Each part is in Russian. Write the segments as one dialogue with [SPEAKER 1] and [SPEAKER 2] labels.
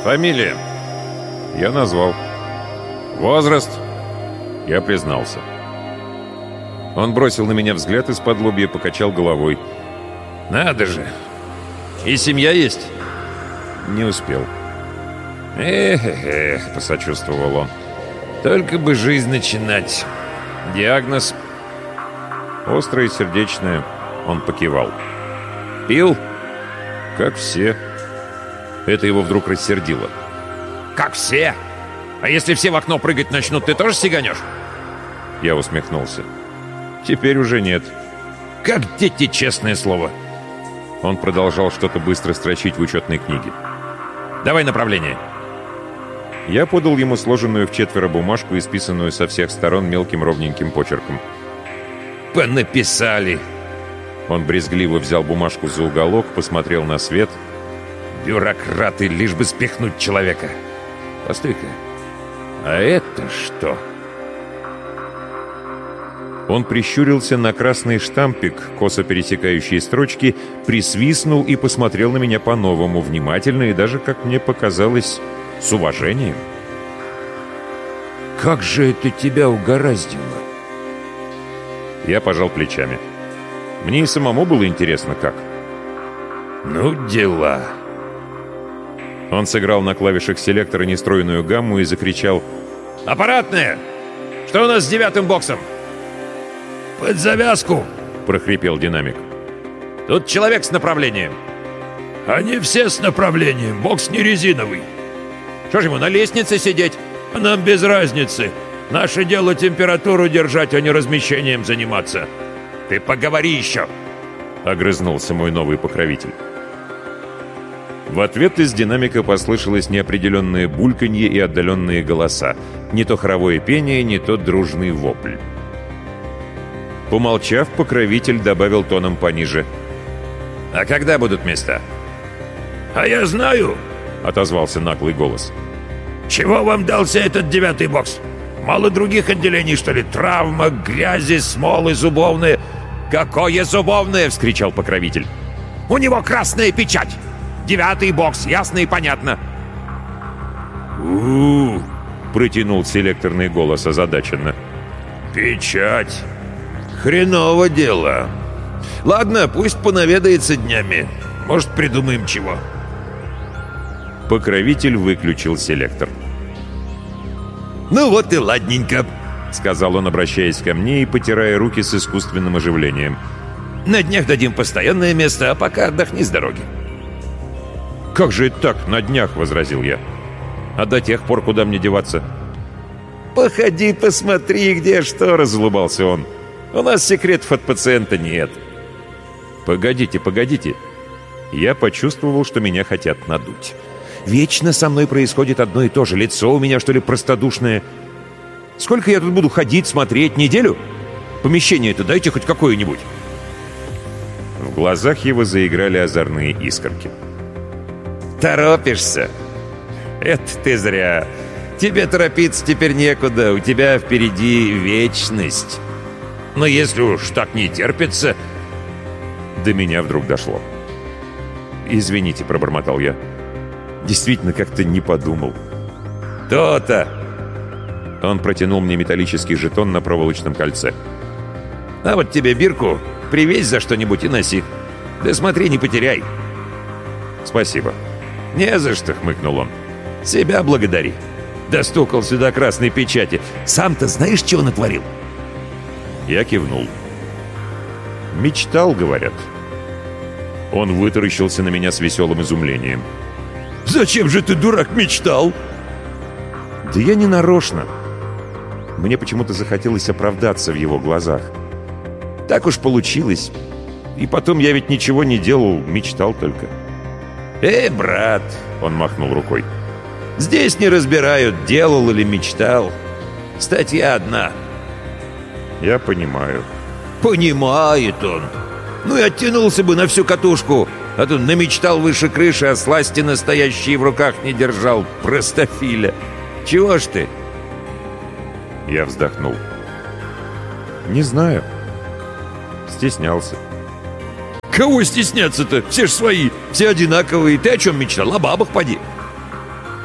[SPEAKER 1] Фамилия? Я назвал. Возраст? Я признался. Он бросил на меня взгляд из-под лобья и покачал головой. Надо же! И семья есть? Не успел. Эх, посочувствовал он. Только бы жизнь начинать. Диагноз? Острое сердечное. Он покивал. Пил? Как все. Это его вдруг рассердило. Как все? А если все в окно прыгать начнут, ты тоже сиганешь? Я усмехнулся. Теперь уже нет. Как дети, честное слово. Он продолжал что-то быстро строчить в учетной книге. Давай направление. Я подал ему сложенную в четверо бумажку, исписанную со всех сторон мелким ровненьким почерком. «Понаписали!» Он брезгливо взял бумажку за уголок, посмотрел на свет. «Бюрократы, лишь бы спихнуть человека!» «Постой-ка, а это что?» Он прищурился на красный штампик, косо пересекающий строчки, присвистнул и посмотрел на меня по-новому, внимательно и даже, как мне показалось, с уважением. «Как же это тебя угораздило?» Я пожал плечами. Мне и самому было интересно, как. «Ну, дела!» Он сыграл на клавишах селектора нестроенную гамму и закричал: «Аппаратная! Что у нас с 9-м боксом?» «Под завязку!» — прохрипел динамик. «Тут человек с направлением». «Они все с направлением, бокс не резиновый». «Что же ему, на лестнице сидеть?» «А нам без разницы. Наше дело температуру держать, а не размещением заниматься». «Ты поговори еще!» — огрызнулся мой новый покровитель. В ответ из динамика послышалось неопределенное бульканье и отдаленные голоса. Не то хоровое пение, не то дружный вопль. Помолчав, покровитель добавил тоном пониже: «А когда будут места?» «А я знаю!» — отозвался наглый голос. «Чего вам дался этот 9-й бокс? Мало других отделений, что ли? Травма, грязи, смолы, зубовные». «Какое зубовное?» — вскричал покровитель. «У него красная печать! 9-й бокс, ясно и понятно!» «У-у-у!» — протянул селекторный голос озадаченно. «Печать! Хреново дело! Ладно, пусть понаведается днями. Может, придумаем чего». Покровитель выключил селектор. «Ну вот и ладненько», — сказал он, обращаясь ко мне и потирая руки с искусственным оживлением. «На днях дадим постоянное место, а пока отдохни с дороги». «Как же это так, на днях?» — возразил я. «А до тех пор куда мне деваться?» «Походи, посмотри, где что», — разулыбался он. «У нас секретов от пациента нет». «Погодите, погодите». Я почувствовал, что меня хотят надуть. Вечно со мной происходит одно и то же. Лицо у меня, что ли, простодушное. Сколько я тут буду ходить, смотреть? Неделю? Помещение-то дайте хоть какое-нибудь. В глазах его заиграли озорные искорки. «Торопишься? Это ты зря. Тебе торопиться теперь некуда. У тебя впереди вечность. Но если уж так не терпится...» До меня вдруг дошло. «Извините», — пробормотал я. Действительно, как-то не подумал. «То-то!» Он протянул мне металлический жетон на проволочном кольце. «А вот тебе бирку, привезь за что-нибудь и носи. Да смотри, не потеряй». «Спасибо». «Не за что», — хмыкнул он. «Себя благодари. Достукал сюда красной печати. Сам-то знаешь, чего натворил?» Я кивнул. «Мечтал, говорят». Он вытаращился на меня с веселым изумлением. «Зачем же ты, дурак, мечтал?» «Да я не нарочно». Мне почему-то захотелось оправдаться в его глазах. Так уж получилось. И потом я ведь ничего не делал, мечтал только. Брат!» — он махнул рукой. «Здесь не разбирают, делал или мечтал. Статья одна». «Я понимаю». «Понимает он. Ну и оттянулся бы на всю катушку. А то намечтал выше крыши, а сласти настоящие в руках не держал. Простофиля. Чего ж ты?» Я вздохнул. «Не знаю. Стеснялся». «Кого стесняться-то? Все ж свои, все одинаковые. Ты о чем мечтал? О бабах поди».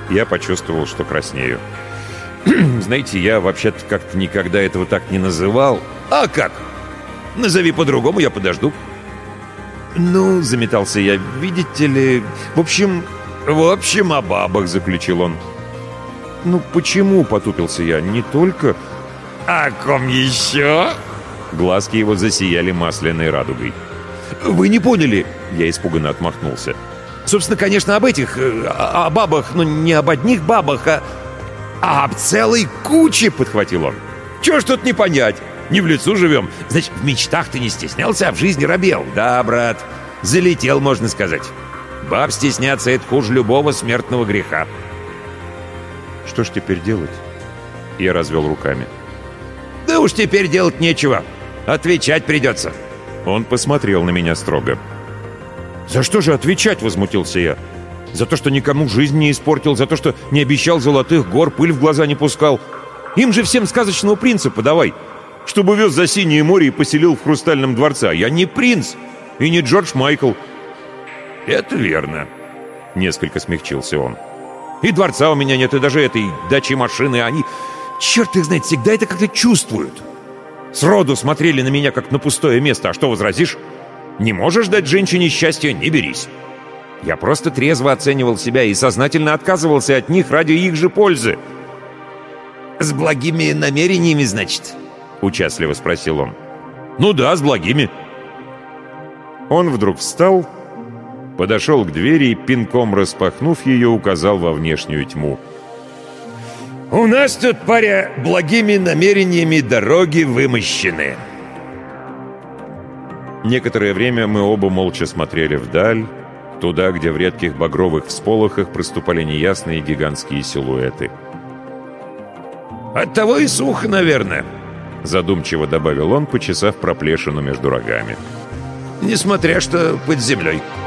[SPEAKER 1] Я почувствовал, что краснею. Знаете, я вообще-то как-то никогда этого так не называл. А как? Назови по-другому, я подожду. Ну, заметался я, видите ли... В общем, о бабах, заключил он. Ну, почему, потупился я, не только... О ком еще? Глазки его засияли масляной радугой. Вы не поняли, я испуганно отмахнулся. Собственно, конечно, об этих, о бабах, но не об одних бабах, а об целой куче, подхватил он. Чего ж тут не понять? Не в лесу живем. Значит, в мечтах ты не стеснялся, а в жизни робел. Да, брат, залетел, можно сказать. Баб стесняться — это хуже любого смертного греха. Что ж теперь делать? Я развел руками. Да уж теперь делать нечего. Отвечать придется. Он посмотрел на меня строго. «За что же отвечать?» — возмутился я. «За то, что никому жизнь не испортил, за то, что не обещал золотых гор, пыль в глаза не пускал. Им же всем сказочного принца подавай, чтобы вез за синее море и поселил в хрустальном дворце. Я не принц и не Джордж Майкл». «Это верно», — несколько смягчился он. «И дворца у меня нет, и даже этой дачи машины. Они, черт их знает, всегда это как-то чувствуют. Сроду смотрели на меня, как на пустое место. А что возразишь? Не можешь дать женщине счастья — не берись. Я просто трезво оценивал себя и сознательно отказывался от них ради их же пользы». «С благими намерениями, значит?» — участливо спросил он. «Ну да, с благими». Он вдруг встал, подошел к двери и, пинком распахнув ее, указал во внешнюю тьму. «У нас тут, паря, благими намерениями дороги вымощены». Некоторое время мы оба молча смотрели вдаль, туда, где в редких багровых всполохах проступали неясные гигантские силуэты. «Оттого и сухо, наверное», — задумчиво добавил он, почесав проплешину между рогами. «Несмотря что под землей».